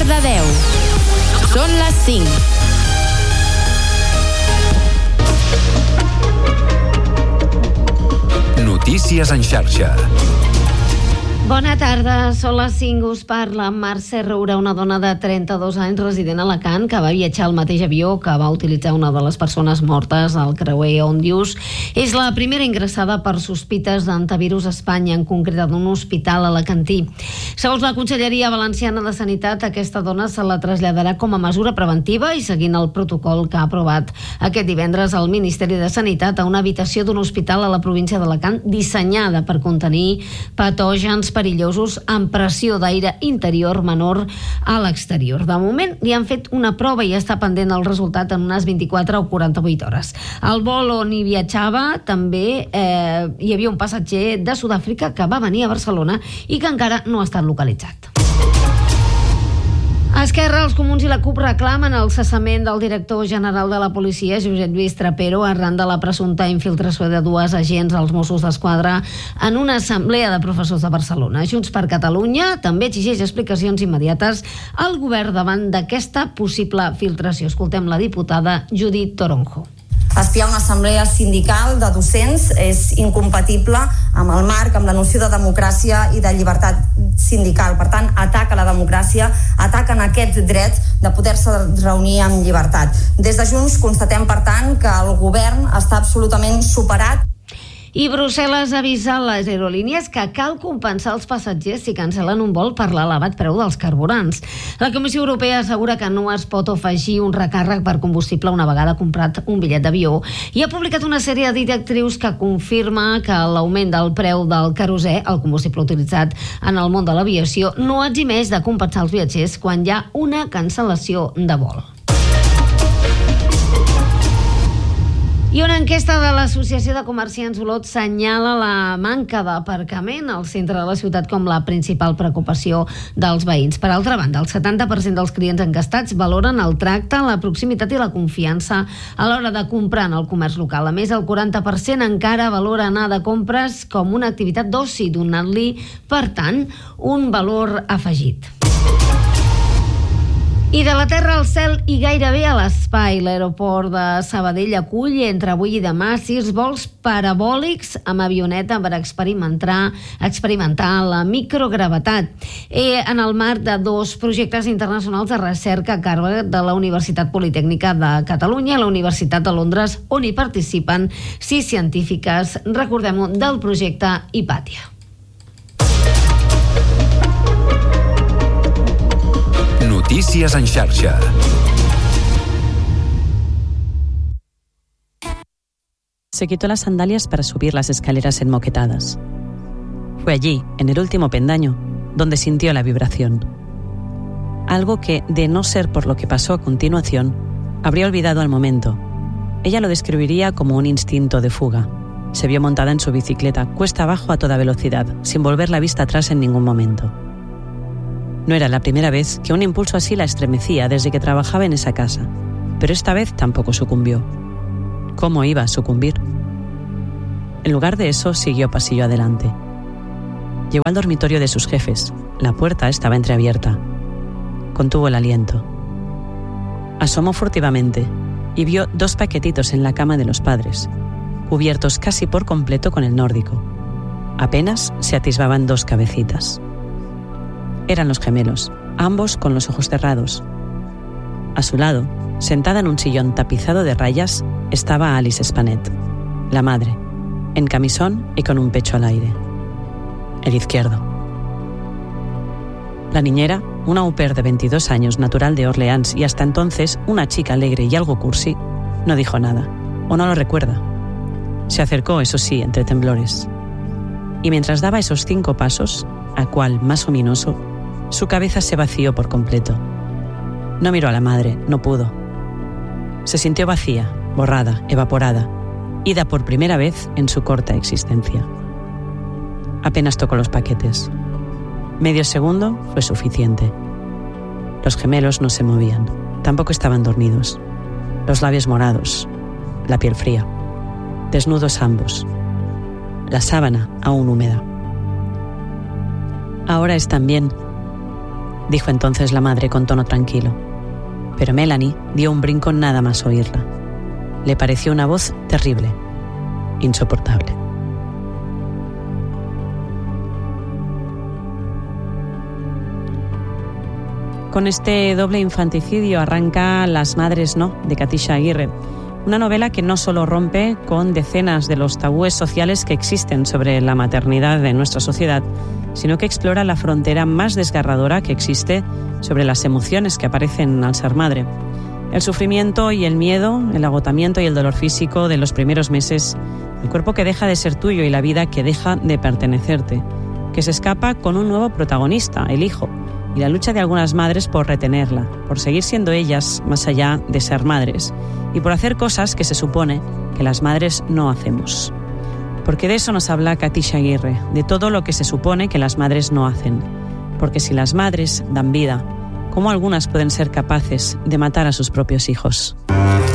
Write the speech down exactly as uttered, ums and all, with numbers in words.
de deu. Són les cinc. Notícies en xarxa. Bona tarda, són les cinc, us parla Mercè Roura, una dona de trenta-dos anys resident a Alacant que va viatjar al mateix avió que va utilitzar una de les persones mortes al creuer Òndius. És la primera ingressada per sospites d'antivirus a Espanya, en concret en un hospital alacantí. Segons la Conselleria Valenciana de Sanitat, aquesta dona se la traslladarà com a mesura preventiva i seguint el protocol que ha aprovat aquest divendres el Ministeri de Sanitat a una habitació d'un hospital a la província d'Alacant dissenyada per contenir patògens perillosos amb pressió d'aire interior menor a l'exterior. De moment li han fet una prova i està pendent el resultat en unes vint-i-quatre o quaranta-vuit hores. Al vol on hi viatjava també eh, hi havia un passatger de Sud-àfrica que va venir a Barcelona i que encara no ha estat localitzat. Esquerra, els Comuns i la CUP reclamen el cessament del director general de la policia, Josep Lluís Trapero, arran de la presumpta infiltració de dues agents als Mossos d'Esquadra en una assemblea de professors de Barcelona. Junts per Catalunya també exigeix explicacions immediates al govern davant d'aquesta possible filtració. Escoltem la diputada Judit Toronjo. Espiar una assemblea sindical de docents és incompatible amb el marc, amb la noció de democràcia i de llibertat sindical. Per tant, ataca la democràcia, ataquen aquests drets de poder-se reunir amb llibertat. Des de Junts constatem, per tant, que el govern està absolutament superat. I Brussel·les avisa les aerolínies que cal compensar els passatgers si cancel·len un vol per l'elevat preu dels carburants. La Comissió Europea assegura que no es pot afegir un recàrrec per combustible una vegada comprat un bitllet d'avió i ha publicat una sèrie de directrius que confirma que l'augment del preu del querosè, el combustible utilitzat en el món de l'aviació, no eximeix de compensar els viatgers quan hi ha una cancel·lació de vol. I una enquesta de l'Associació de Comerciants Olot senyala la manca d'aparcament al centre de la ciutat com la principal preocupació dels veïns. Per altra banda, el setanta per cent dels clients enquestats valoren el tracte, la proximitat i la confiança a l'hora de comprar en el comerç local. A més, el quaranta per cent encara valora anar de compres com una activitat d'oci, donant-li, per tant, un valor afegit. I de la terra al cel i gairebé a l'espai, l'aeroport de Sabadell acull entre avui i demà sis vols parabòlics amb avioneta per experimentar, experimentar la microgravetat eh, en el marc de dos projectes internacionals de recerca a càrrec de la Universitat Politècnica de Catalunya i la Universitat de Londres, on hi participen sis científiques, recordem-ho, del projecte Hipàtia. Notícies en xarxa. Se quitó las sandalias para subir las escaleras enmoquetadas. Fue allí, en el último pendaño, donde sintió la vibración. Algo que, de no ser por lo que pasó a continuación, habría olvidado al momento. Ella lo describiría como un instinto de fuga. Se vio montada en su bicicleta, cuesta abajo a toda velocidad, sin volver la vista atrás en ningún momento. No era la primera vez que un impulso así la estremecía desde que trabajaba en esa casa, pero esta vez tampoco sucumbió. ¿Cómo iba a sucumbir? En lugar de eso, siguió pasillo adelante. Llegó al dormitorio de sus jefes. La puerta estaba entreabierta. Contuvo el aliento. Asomó furtivamente y vio dos paquetitos en la cama de los padres, cubiertos casi por completo con el nórdico. Apenas se atisbaban dos cabecitas. Eran los gemelos, ambos con los ojos cerrados. A su lado, sentada en un sillón tapizado de rayas, estaba Alice Spanet, la madre, en camisón y con un pecho al aire. El izquierdo. La niñera, una au pair de veintidós años, natural de Orleans y hasta entonces una chica alegre y algo cursi, no dijo nada, o no lo recuerda. Se acercó, eso sí, entre temblores. Y mientras daba esos cinco pasos, a cual más ominoso, su cabeza se vació por completo. No miró a la madre, no pudo. Se sintió vacía, borrada, evaporada, ida por primera vez en su corta existencia. Apenas tocó los paquetes. Medio segundo fue suficiente. Los gemelos no se movían, tampoco estaban dormidos. Los labios morados, la piel fría. Desnudos ambos. La sábana aún húmeda. Ahora están bien. dijo entonces la madre con tono tranquilo. Pero Melanie dio un brinco nada más oírla. Le pareció una voz terrible, insoportable. Con este doble infanticidio arranca Las madres no, de Katisha Aguirre, una novela que no solo rompe con decenas de los tabúes sociales que existen sobre la maternidad en nuestra sociedad, sino que explora la frontera más desgarradora que existe sobre las emociones que aparecen al ser madre. El sufrimiento y el miedo, el agotamiento y el dolor físico de los primeros meses, el cuerpo que deja de ser tuyo y la vida que deja de pertenecerte, que se escapa con un nuevo protagonista, el hijo, y la lucha de algunas madres por retenerla, por seguir siendo ellas más allá de ser madres, y por hacer cosas que se supone que las madres no hacemos. Porque de eso nos habla Katisha Aguirre, de todo lo que se supone que las madres no hacen. Porque si las madres dan vida, ¿cómo algunas pueden ser capaces de matar a sus propios hijos?